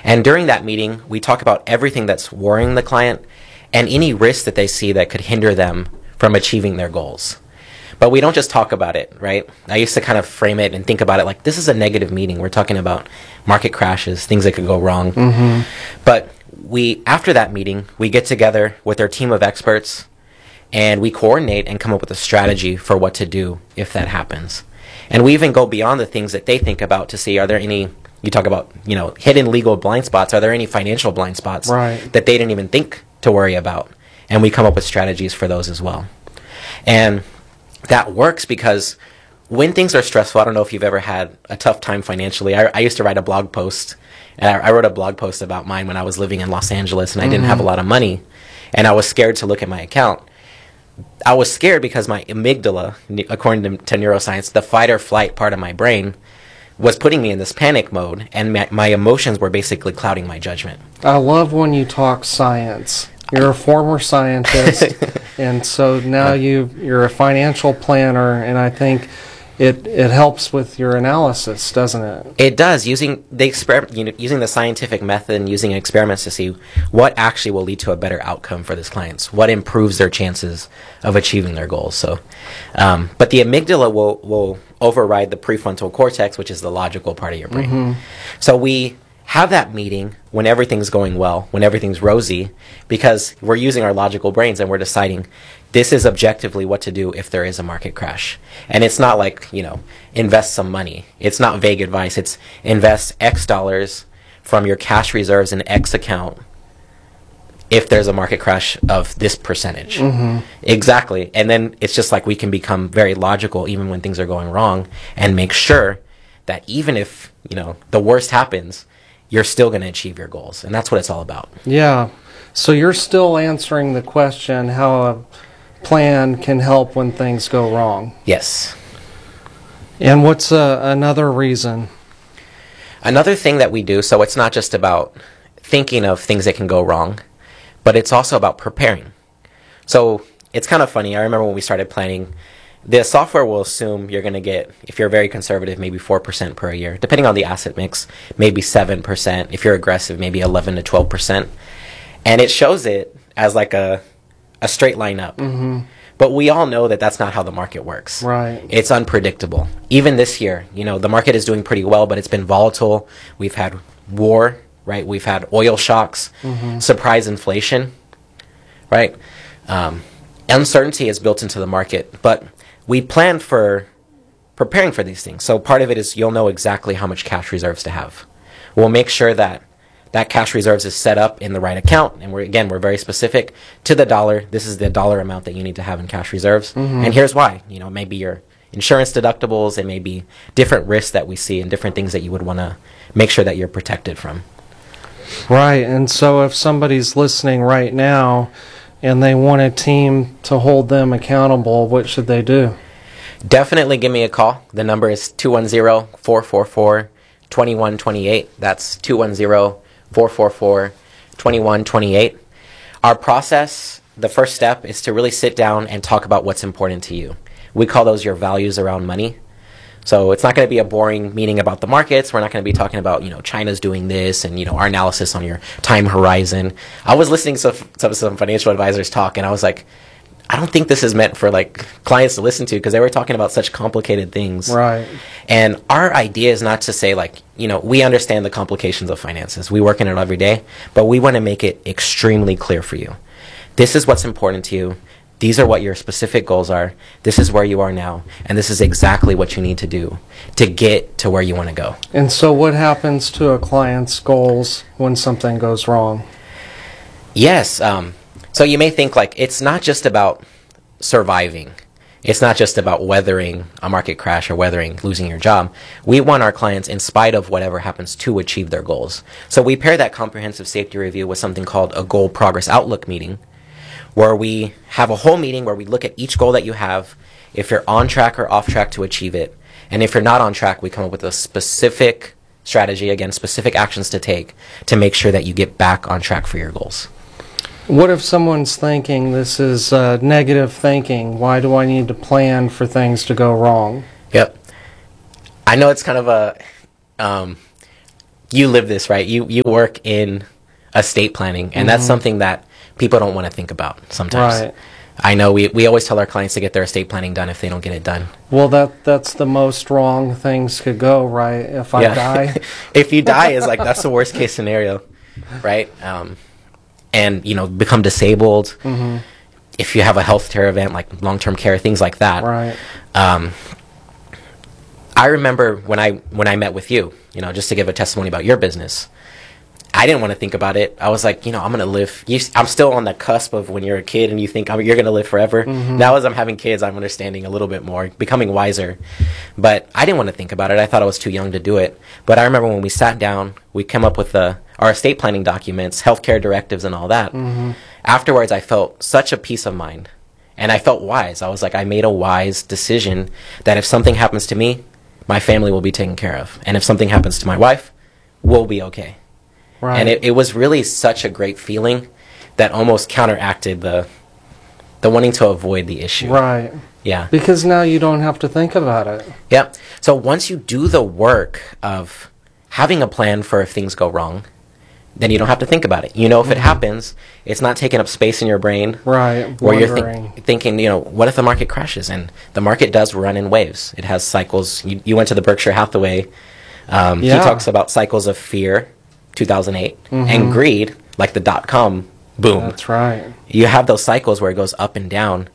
And during that meeting, we talk about everything that's worrying the client and any risks that they see that could hinder them from achieving their goals. But we don't just talk about it, right? I used to kind of frame it and think about it like this is a negative meeting. We're talking about market crashes, things that could go wrong. But after that meeting, we get together with our team of experts and we coordinate and come up with a strategy for what to do if that happens. And we even go beyond the things that they think about to see, are there any, you talk about, hidden legal blind spots, are there any financial blind spots that they didn't even think to worry about? And we come up with strategies for those as well. And that works because when things are stressful, I don't know if you've ever had a tough time financially. I used to write a blog post, and I wrote a blog post about mine when I was living in Los Angeles, and I didn't have a lot of money, and I was scared to look at my account. I was scared because my amygdala, according to neuroscience, the fight or flight part of my brain, was putting me in this panic mode, and my emotions were basically clouding my judgment. I love when you talk science. You're a former scientist, and so now you're a financial planner, and I think it helps with your analysis, doesn't it? It does, using the using the scientific method and using experiments to see what actually will lead to a better outcome for these clients, what improves their chances of achieving their goals. So, but the amygdala will override the prefrontal cortex, which is the logical part of your brain. So we have that meeting when everything's going well, when everything's rosy, because we're using our logical brains and we're deciding this is objectively what to do if there is a market crash. And it's not like, invest some money. It's not vague advice. It's invest X dollars from your cash reserves in X account if there's a market crash of this percentage. Exactly. And then it's just like we can become very logical even when things are going wrong and make sure that even if, the worst happens, you're still going to achieve your goals. And that's what it's all about. Yeah. So you're still answering the question how a plan can help when things go wrong. Yes. And what's another reason? Another thing that we do, so it's not just about thinking of things that can go wrong, but it's also about preparing. So it's kind of funny. I remember when we started planning, the software will assume you're going to get, if you're very conservative, maybe 4% per year. Depending on the asset mix, maybe 7%. If you're aggressive, maybe 11 to 12%. And it shows it as like a straight line up. But we all know that that's not how the market works. Right. It's unpredictable. Even this year, the market is doing pretty well, but it's been volatile. We've had war, right? We've had oil shocks, surprise inflation, right? Uncertainty is built into the market, but we plan for preparing for these things. So part of it is you'll know exactly how much cash reserves to have. We'll make sure that cash reserves is set up in the right account. And we're very specific to the dollar. This is the dollar amount that you need to have in cash reserves. And here's why. Maybe your insurance deductibles, it may be different risks that we see and different things that you would want to make sure that you're protected from. Right. And so if somebody's listening right now and they want a team to hold them accountable, what should they do? Definitely give me a call. The number is 210-444-2128. That's 210-444-2128. Our process, the first step is to really sit down and talk about what's important to you. We call those your values around money. So it's not going to be a boring meeting about the markets. We're not going to be talking about, China's doing this and, our analysis on your time horizon. I was listening to some financial advisors talk, and I was like, I don't think this is meant for, clients to listen to, because they were talking about such complicated things. Right. And our idea is not to say, we understand the complications of finances. We work in it every day, but we want to make it extremely clear for you. This is what's important to you. These are what your specific goals are. This is where you are now. And this is exactly what you need to do to get to where you want to go. And so what happens to a client's goals when something goes wrong? Yes. So you may think it's not just about surviving. It's not just about weathering a market crash or losing your job. We want our clients, in spite of whatever happens, to achieve their goals. So we pair that comprehensive safety review with something called a goal progress outlook meeting, where we have a whole meeting where we look at each goal that you have, if you're on track or off track to achieve it. And if you're not on track, we come up with a specific strategy, again, specific actions to take to make sure that you get back on track for your goals. What if someone's thinking this is negative thinking? Why do I need to plan for things to go wrong? Yep. I know it's kind of you live this, right? You work in estate planning, and that's something that people don't want to think about sometimes. Right. I know we always tell our clients to get their estate planning done if they don't get it done. Well, that's the most wrong things could go, right? If I die. If you die, is like, that's the worst case scenario, right? And, you know, become disabled. If you have a healthcare event, like long-term care, things like that. Right. I remember when I met with you, you know, just to give a testimony about your business, I didn't want to think about it. I was like, you know, I'm going to live. I'm still on the cusp of when you're a kid and you think you're going to live forever. Now as I'm having kids, I'm understanding a little bit more, becoming wiser. But I didn't want to think about it. I thought I was too young to do it. But I remember when we sat down, we came up with our estate planning documents, healthcare directives and all that. Afterwards, I felt such a peace of mind. And I felt wise. I was like, I made a wise decision that if something happens to me, my family will be taken care of. And if something happens to my wife, we'll be okay. Right. And it was really such a great feeling that almost counteracted the wanting to avoid the issue. Right. Yeah. Because now you don't have to think about it. Yep. So once you do the work of having a plan for if things go wrong, then you don't have to think about it. You know, if it happens, it's not taking up space in your brain. Right. Where you're Wondering. thinking, you know, what if the market crashes? And the market does run in waves. It has cycles. You went to the Berkshire Hathaway. He talks about cycles of fear, 2008, and greed, like the dot-com boom. That's right. You have those cycles where it goes up and down,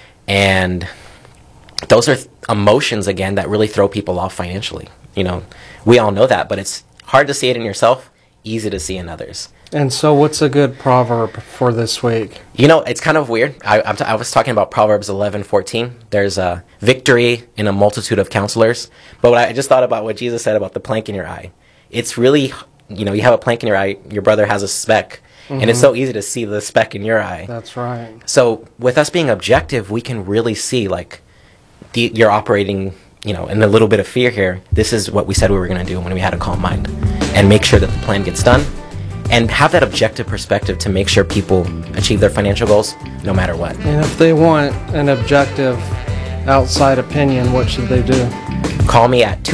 and those are emotions, again, that really throw people off financially. You know, we all know that, but it's hard to see it in yourself, easy to see in others. And so what's a good proverb for this week? You know, it's kind of weird. I was talking about Proverbs 11:14. There's a victory in a multitude of counselors. But I just thought about what Jesus said about the plank in your eye. It's really, you know, you have a plank in your eye, your brother has a speck, and it's so easy to see the speck in your eye. That's right. So with us being objective, we can really see, like, you're operating, you know, in a little bit of fear here. This is what we said we were going to do when we had a calm mind, and make sure that the plan gets done, and have that objective perspective to make sure people achieve their financial goals no matter what. And if they want an objective outside opinion, what should they do? Call me at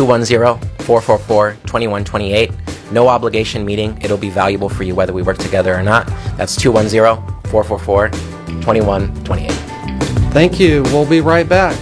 210-444-2128. No obligation meeting. It'll be valuable for you whether we work together or not. That's 210-444-2128. Thank you. We'll be right back.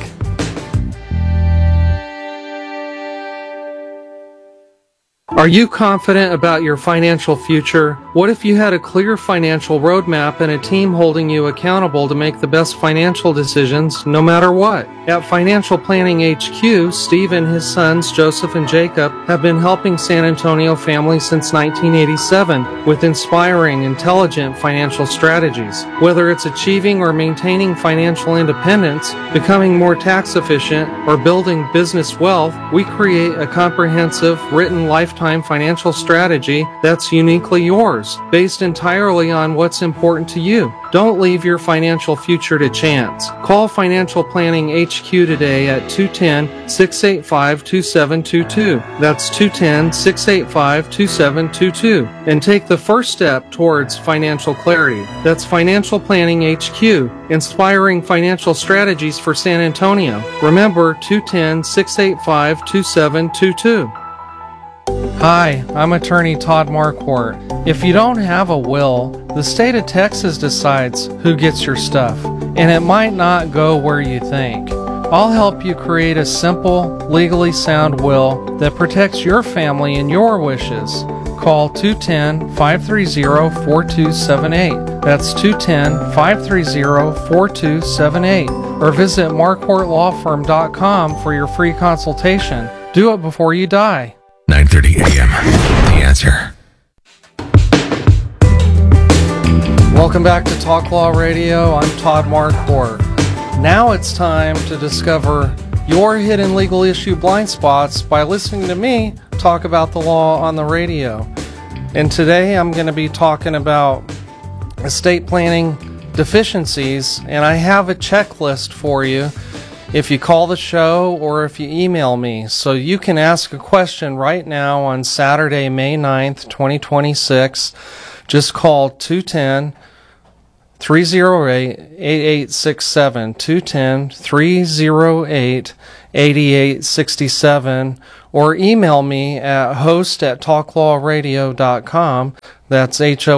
Are you confident about your financial future? What if you had a clear financial roadmap and a team holding you accountable to make the best financial decisions no matter what? At Financial Planning HQ, Steve and his sons, Joseph and Jacob, have been helping San Antonio families since 1987 with inspiring, intelligent financial strategies. Whether it's achieving or maintaining financial independence, becoming more tax efficient, or building business wealth, we create a comprehensive, written lifetime financial strategy that's uniquely yours, based entirely on what's important to you. Don't leave your financial future to chance. Call Financial Planning HQ today at 210-685-2722. That's 210-685-2722. And take the first step towards financial clarity. That's Financial Planning HQ, inspiring financial strategies for San Antonio. Remember, 210-685-2722. Hi, I'm attorney Todd Marquardt. If you don't have a will, the state of Texas decides who gets your stuff, and it might not go where you think. I'll help you create a simple, legally sound will that protects your family and your wishes. Call 210-530-4278. That's 210-530-4278. Or visit marquardtlawfirm.com for your free consultation. Do it before you die. 9:30 a.m. The Answer. Welcome back to Talk Law Radio. I'm Todd Marquardt. Now it's time to discover your hidden legal issue blind spots by listening to me talk about the law on the radio. And today I'm going to be talking about estate planning deficiencies, and I have a checklist for you if you call the show or if you email me. So you can ask a question right now on Saturday, May 9th, 2026. Just call 210-308-8867, 210-308-8867, 8867, or email me at host@talklawradio.com. That's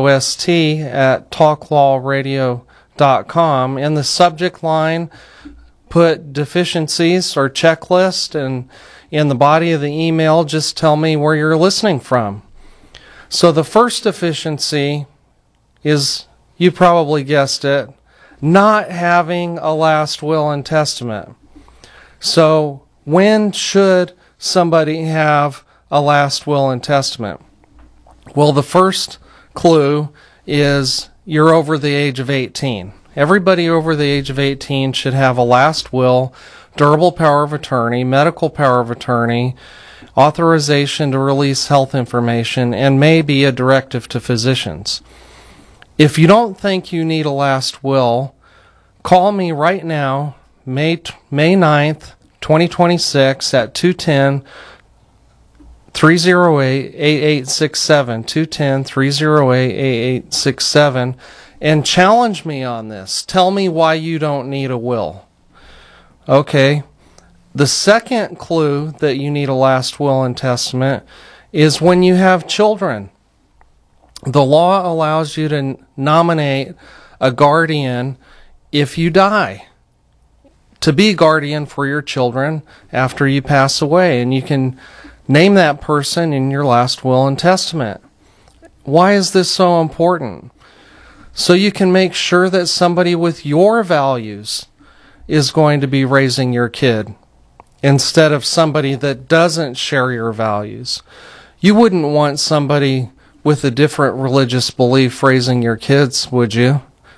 HOST@talklawradio.com. In the subject line, put deficiencies or checklist, and in the body of the email, just tell me where you're listening from. So the first deficiency is, you probably guessed it, not having a last will and testament. So when should somebody have a last will and testament? Well, the first clue is you're over the age of 18. Everybody over the age of 18 should have a last will, durable power of attorney, medical power of attorney, authorization to release health information, and maybe a directive to physicians. If you don't think you need a last will, call me right now, May 9th, 2026 at 210-308-8867, 210-308-8867, and challenge me on this. Tell me why you don't need a will. Okay. The second clue that you need a last will and testament is when you have children. The law allows you to nominate a guardian if you die, to be guardian for your children after you pass away, and you can name that person in your last will and testament. Why is this so important? So you can make sure that somebody with your values is going to be raising your kid instead of somebody that doesn't share your values. You wouldn't want somebody with a different religious belief raising your kids, would you?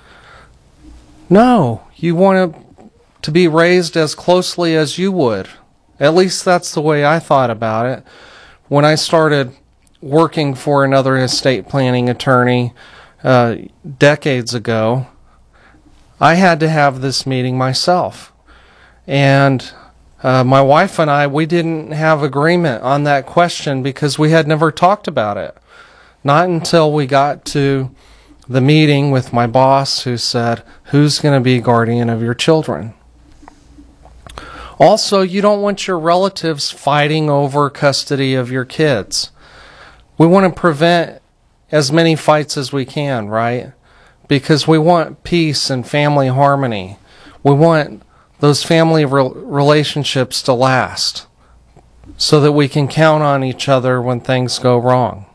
No, you want to be raised as closely as you would. At least that's the way I thought about it. When I started working for another estate planning attorney decades ago, I had to have this meeting myself. And my wife and I, we didn't have agreement on that question because we had never talked about it. Not until we got to the meeting with my boss, who said, who's going to be guardian of your children? Also, you don't want your relatives fighting over custody of your kids. We want to prevent as many fights as we can, right? Because we want peace and family harmony. We want those family relationships to last so that we can count on each other when things go wrong.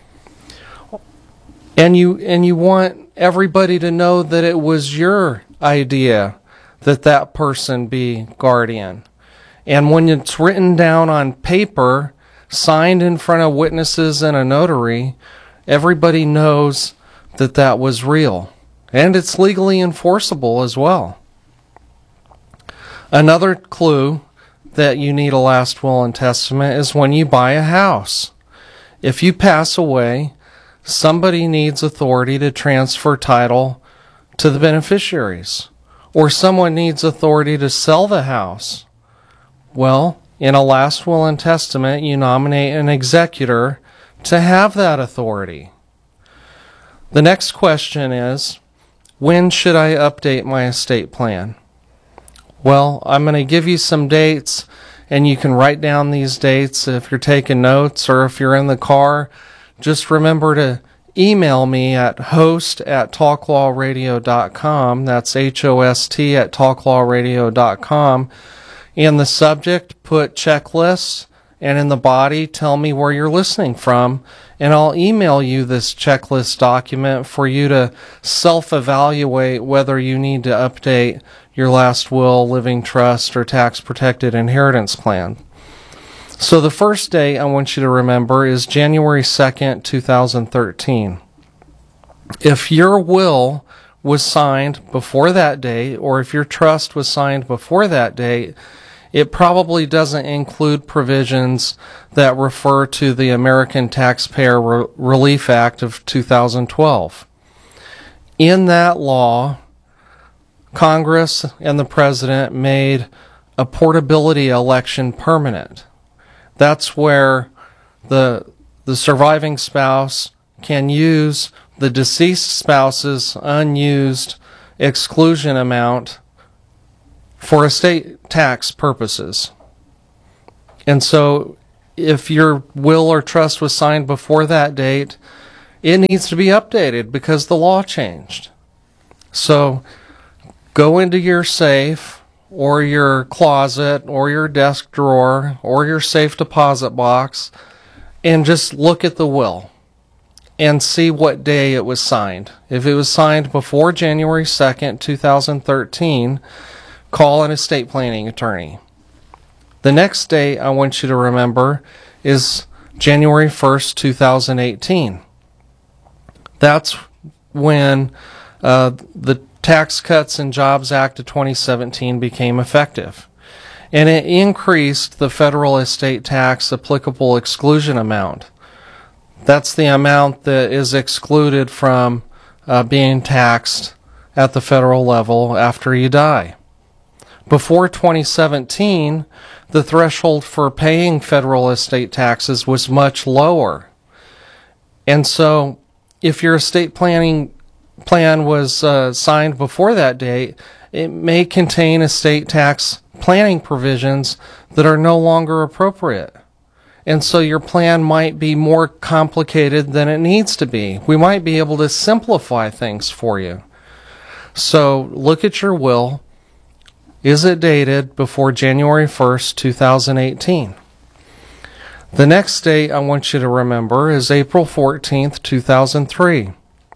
And you want everybody to know that it was your idea that that person be guardian. And when it's written down on paper, signed in front of witnesses and a notary, everybody knows that that was real. And it's legally enforceable as well. Another clue that you need a last will and testament is when you buy a house. If you pass away, somebody needs authority to transfer title to the beneficiaries, or someone needs authority to sell the house. Well, in a last will and testament, you nominate an executor to have that authority. The next question is, when should I update my estate plan? Well, I'm going to give you some dates, and you can write down these dates if you're taking notes, or if you're in the car, just remember to email me at host@talklawradio.com. That's HOST@talklawradio.com. In the subject, put checklists, and in the body, tell me where you're listening from, and I'll email you this checklist document for you to self-evaluate whether you need to update your last will, living trust, or tax-protected inheritance plan. So the first date I want you to remember is January 2nd, 2013. If your will was signed before that date, or if your trust was signed before that date, it probably doesn't include provisions that refer to the American Taxpayer Relief Act of 2012. In that law, Congress and the President made a portability election permanent. That's where the surviving spouse can use the deceased spouse's unused exclusion amount for estate tax purposes. And so if your will or trust was signed before that date, it needs to be updated because the law changed. So go into your safe or your closet or your desk drawer or your safe deposit box and just look at the will and see what day it was signed. If it was signed before January 2nd, 2013, call an estate planning attorney. The next date I want you to remember is January 1st, 2018. That's when the Tax Cuts and Jobs Act of 2017 became effective. And it increased the federal estate tax applicable exclusion amount. That's the amount that is excluded from being taxed at the federal level after you die. Before 2017, the threshold for paying federal estate taxes was much lower. And so if your estate plan was signed before that date, it may contain estate tax planning provisions that are no longer appropriate. And so your plan might be more complicated than it needs to be. We might be able to simplify things for you. So look at your will. Is it dated before January 1st, 2018? The next date I want you to remember is April 14th, 2003.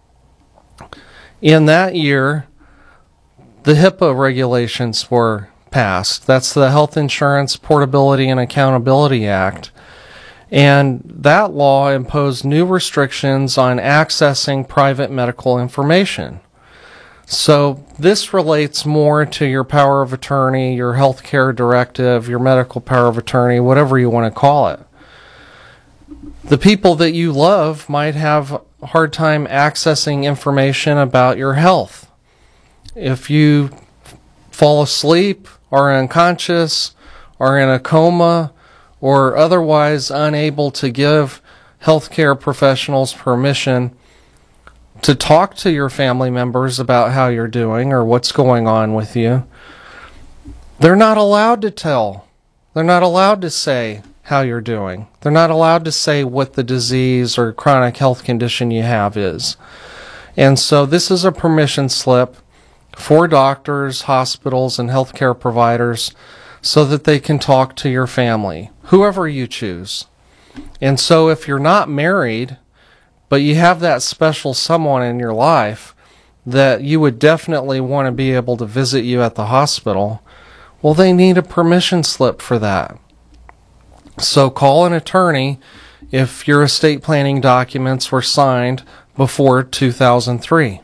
In that year, the HIPAA regulations were passed. That's the Health Insurance Portability and Accountability Act. And that law imposed new restrictions on accessing private medical information. So this relates more to your power of attorney, your healthcare directive, your medical power of attorney, whatever you want to call it. The people that you love might have a hard time accessing information about your health. If you fall asleep, are unconscious, are in a coma, or otherwise unable to give healthcare professionals permission to talk to your family members about how you're doing or what's going on with you, they're not allowed to tell. They're not allowed to say how you're doing. They're not allowed to say what the disease or chronic health condition you have is. And so this is a permission slip for doctors, hospitals, and healthcare providers so that they can talk to your family, whoever you choose. And so if you're not married, but you have that special someone in your life that you would definitely want to be able to visit you at the hospital, well, they need a permission slip for that. So call an attorney if your estate planning documents were signed before 2003.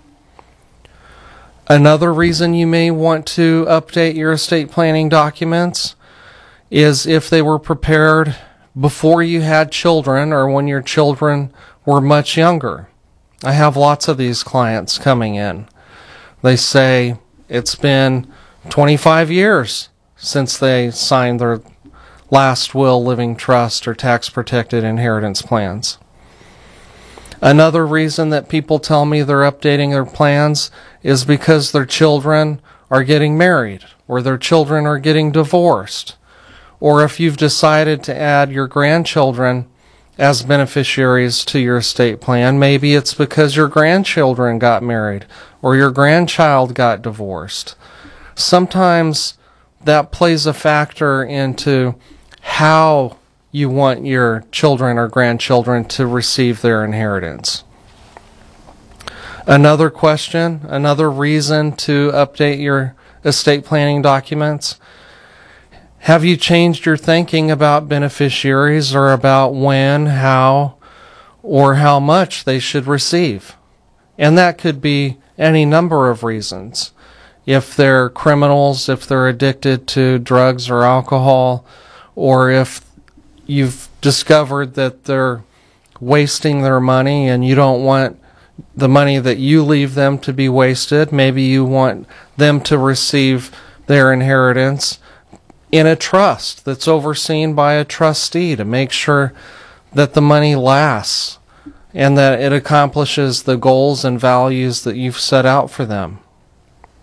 Another reason you may want to update your estate planning documents is if they were prepared before you had children or when your children were much younger. I have lots of these clients coming in. They say it's been 25 years since they signed their last will, living trust, or tax-protected inheritance plans. Another reason that people tell me they're updating their plans is because their children are getting married, or their children are getting divorced, or if you've decided to add your grandchildren as beneficiaries to your estate plan, maybe it's because your grandchildren got married, or your grandchild got divorced. Sometimes that plays a factor into how you want your children or grandchildren to receive their inheritance. Another question, another reason to update your estate planning documents. Have you changed your thinking about beneficiaries or about when, how, or how much they should receive? And that could be any number of reasons. If they're criminals, if they're addicted to drugs or alcohol, or if you've discovered that they're wasting their money and you don't want the money that you leave them to be wasted. Maybe you want them to receive their inheritance in a trust that's overseen by a trustee to make sure that the money lasts and that it accomplishes the goals and values that you've set out for them.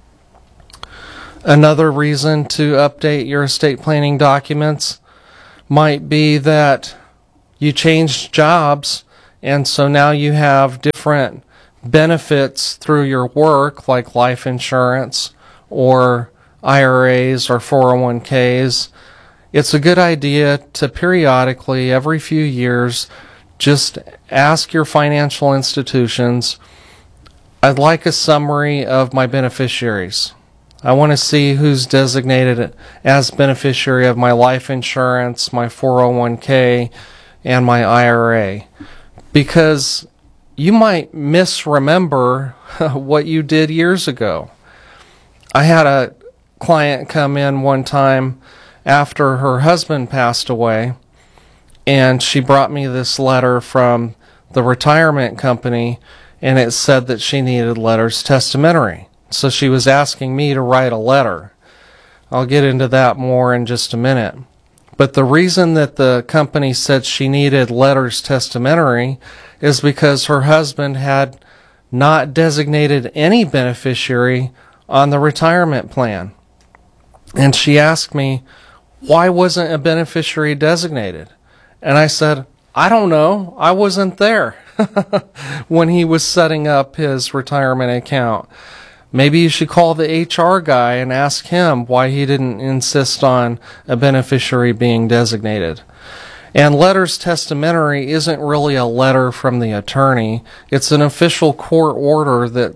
Another reason to update your estate planning documents might be that you changed jobs, and so now you have different benefits through your work, like life insurance or IRAs or 401ks. It's a good idea to periodically, every few years, just ask your financial institutions, I'd like a summary of my beneficiaries. I want to see who's designated as beneficiary of my life insurance, my 401k, and my IRA. Because you might misremember what you did years ago. I had a client come in one time after her husband passed away, and she brought me this letter from the retirement company, and it said that she needed letters testamentary. So she was asking me to write a letter. I'll get into that more in just a minute. But the reason that the company said she needed letters testamentary is because her husband had not designated any beneficiary on the retirement plan. And she asked me, why wasn't a beneficiary designated? And I said, I don't know. I wasn't there when he was setting up his retirement account. Maybe you should call the HR guy and ask him why he didn't insist on a beneficiary being designated. And letters testamentary isn't really a letter from the attorney. It's an official court order that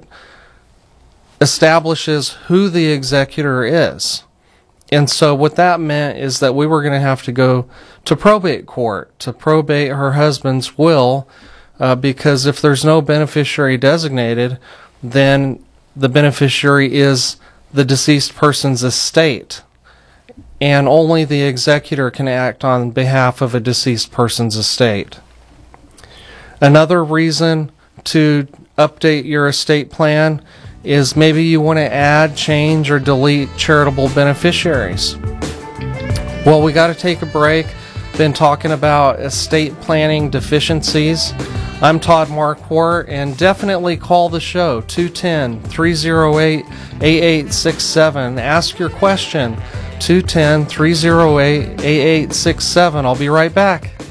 establishes who the executor is. And so what that meant is that we were going to have to go to probate court to probate her husband's will, because if there's no beneficiary designated, then the beneficiary is the deceased person's estate, and only the executor can act on behalf of a deceased person's estate. Another reason to update your estate plan is maybe you want to add, change, or delete charitable beneficiaries. Well, we got to take a break. Been talking about estate planning deficiencies. I'm Todd Marquardt, and definitely call the show, 210-308-8867. Ask your question, 210-308-8867. I'll be right back.